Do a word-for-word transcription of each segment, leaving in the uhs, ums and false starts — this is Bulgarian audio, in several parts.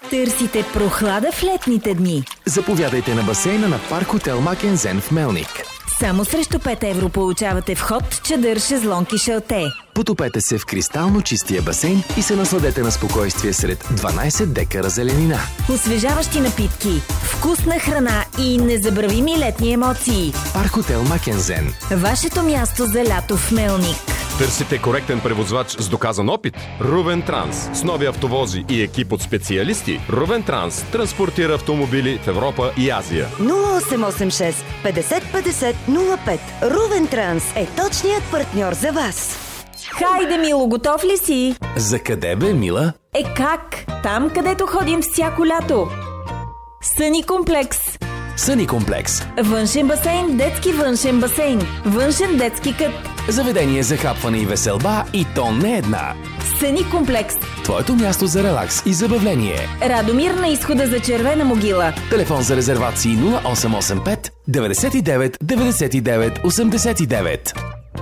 Търсите прохлада в летните дни? Заповядайте на басейна на Парк Хотел Макензен в Мелник. Само срещу пет евро получавате вход, чадър, шезлонг и шалте. Потопете се в кристално чистия басейн и се насладете на спокойствие сред дванайсет декара зеленина. Освежаващи напитки, вкусна храна и незабравими летни емоции. Парк Хотел Макензен. Вашето място за лято в Мелник. Търсите коректен превозвач с доказан опит? Рувен Транс. С нови автовози и екип от специалисти, Рувен Транс транспортира автомобили в Европа и Азия. нула осем осем шест петдесет петдесет нула пет. Рувен Транс е точният партньор за вас. Хайде, Мило, готов ли си? За къде бе, Мила? Е как? Там, където ходим всяко лято. Съни комплекс. Съни комплекс. Външен басейн, детски външен басейн. Външен детски кът. Заведение за хапване и веселба, и то не една. Съни комплекс. Твоето място за релакс и забавление. Радомир на изхода за Червена могила. Телефон за резервации нула осем осем пет деветдесет и девет деветдесет и девет осемдесет и девет.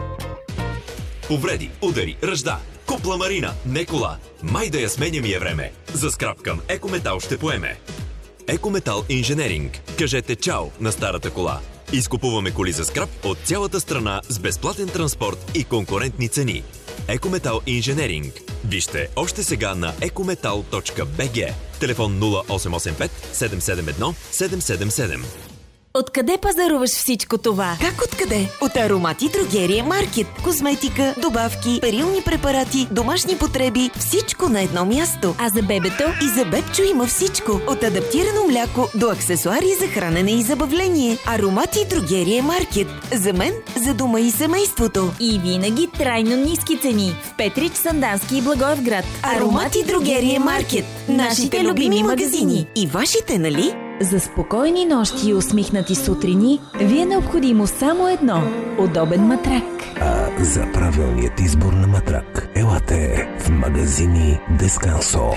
Повреди, удари, ръжда. Купла Марина, не кола. Май да я сменя ми е време. За скрап към Екометал ще поеме. Екометал Инженеринг. Кажете чао на старата кола. Изкупуваме коли за скрап от цялата страна с безплатен транспорт и конкурентни цени. Екометал Инженеринг. Вижте още сега на екометал точка би джи. Телефон нула осем осем пет седем седем едно седем седем седем. Откъде пазаруваш всичко това? Как откъде? От Аромати Дрогерия Маркет. Козметика, добавки, перилни препарати, домашни потреби, всичко на едно място. А за бебето? И за бебчо има всичко. От адаптирано мляко до аксесуари за хранене и забавление. Аромати Дрогерия Маркет. За мен, за дома и семейството. И винаги трайно ниски цени. В Петрич, Сандански и Благоевград. Аромати Дрогерия Маркет. Нашите любими магазини. И вашите, нали? За спокойни нощи и усмихнати сутрини ви е необходимо само едно – удобен матрак. А за правилният избор на матрак елате в магазини Дескансо.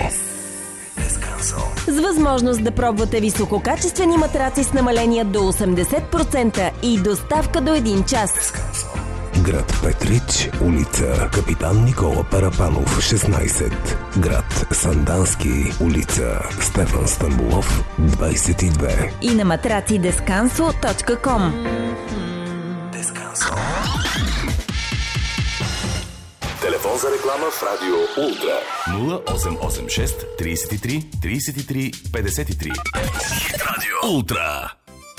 С възможност да пробвате висококачествени матраци с намаления до осемдесет процента и доставка до един час. Град Петрич, улица Капитан Никола Парапанов, шестнайсет. Град Сандански, улица Стефан Стамбулов, двайсет и две. И на матраци дескансо точка ком. Дескансо. Телефон за реклама в Радио Ултра. нула осем осем шест трийсет и три трийсет и три петдесет и три. Радио Ултра.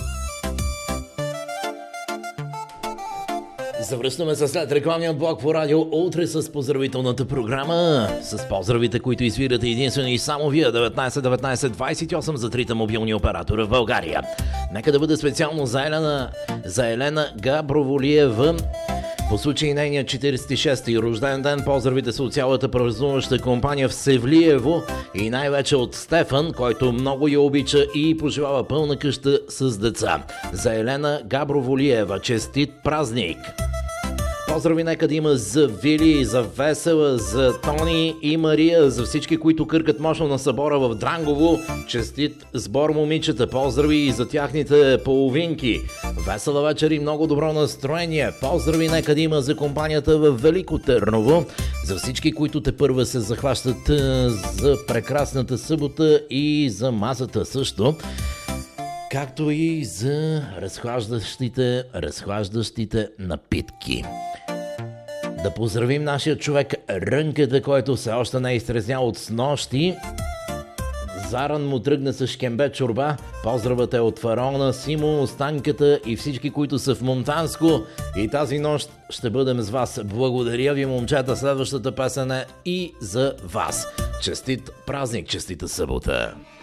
Завръщаме се след рекламният блок по Радио Ултра с поздравителната програма. С поздравите, които извирате единствено и само вие. деветнайсет деветнайсет двайсет и осем за трите мобилни оператора в България. Нека да бъде специално за Елена, за Елена Габроволиева. По случай нейния четирийсет и шести рожден ден, поздравите са от цялата празнуваща компания в Севлиево и най-вече от Стефан, който много я обича и пожелава пълна къща с деца. За Елена Габроволиева честит празник! Поздрави нека да има за Вили, за Весела, за Тони и Мария, за всички, които къркат мощно на събора в Дрангово. Честит сбор, момичета. Поздрави и за тяхните половинки. Весела вечер и много добро настроение. Поздрави нека да има за компанията в Велико Търново. За всички, които те първа се захващат за прекрасната събота и за масата също. Както и за разхлаждащите, разхлаждащите напитки. Да поздравим нашия човек Рънката, който все още не е изтрезнял от снощи. Заран му тръгна с шкембе чорба. Поздравът е от Фараона, Симо, Станката и всички, които са в Монтанско. И тази нощ ще бъдем с вас. Благодаря ви, момчета. Следващата песен е и за вас. Честит празник, честита събота.